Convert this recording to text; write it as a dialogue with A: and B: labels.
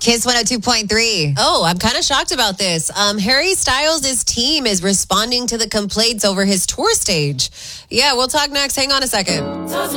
A: Kiss 102.3.
B: Oh, I'm kind of shocked about this. Harry Styles' team is responding to the complaints over his tour stage. Yeah, we'll talk next. Hang on a second.